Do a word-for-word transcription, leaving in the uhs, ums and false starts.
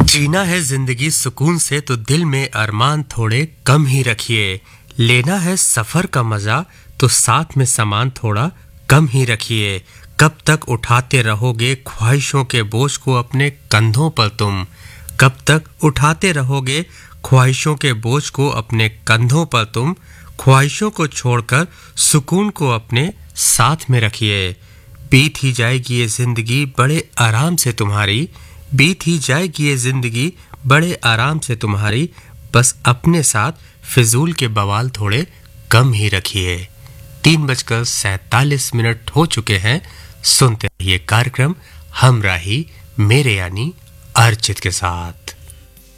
जीना है जिंदगी सुकून से तो दिल में अरमान थोड़े कम ही रखिए। लेना है सफर का मजा तो साथ में सामान थोड़ा कम ही रखिए। कब तक उठाते रहोगे ख्वाहिशों के बोझ को अपने कंधों पर तुम? कब तक उठाते रहोगे ख्वाहिशों के बोझ को अपने कंधों पर तुम? ख्वाहिशों को छोड़कर सुकून को अपने साथ में रखिए। बीत ही जाएगी ये जिंदगी बड़े आराम से तुम्हारी। बीत ही जाएगी ये जिंदगी बड़े आराम से तुम्हारी। बस अपने साथ फिजूल के बवाल थोड़े कम ही रखिए। तीन बजकर सैतालीस मिनट हो चुके हैं। सुनते रहिए कार्यक्रम हमराही मेरे यानी अर्चित के साथ।